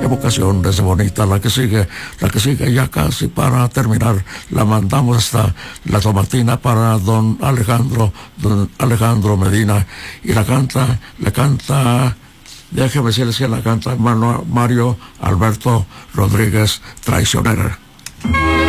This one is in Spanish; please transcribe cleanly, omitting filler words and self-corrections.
evocación desde bonita, la que sigue ya casi para terminar. La mandamos hasta La Tomatina para don Alejandro Medina, y la canta, déjeme decirles que la canta Mario Alberto Rodríguez, Traicionera.